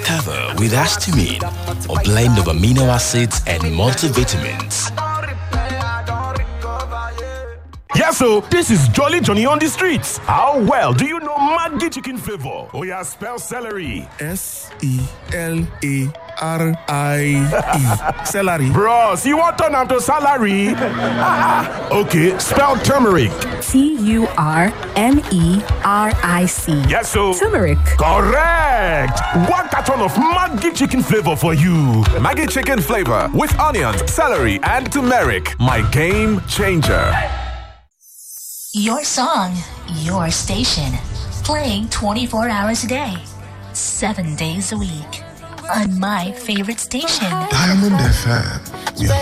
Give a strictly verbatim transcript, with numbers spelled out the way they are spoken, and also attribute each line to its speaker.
Speaker 1: Discover with Astamine, a blend of amino acids and multivitamins.
Speaker 2: Yeah, so this is Jolly Johnny on the streets. How well do you know Maggi chicken flavor? Oh yeah, spell celery.
Speaker 3: S E L A R I E. Celery.
Speaker 2: Bros, you want turn am to salary? Okay, spell turmeric.
Speaker 4: T U R M E R I C.
Speaker 2: Yes, so
Speaker 4: turmeric.
Speaker 2: Correct. One carton of Maggi chicken flavor for you.
Speaker 5: Maggi chicken flavor with onions, celery, and turmeric. My game changer.
Speaker 6: Your song, your station. Playing twenty-four hours a day, seven days a week. On my favorite station.
Speaker 7: Diamond F M.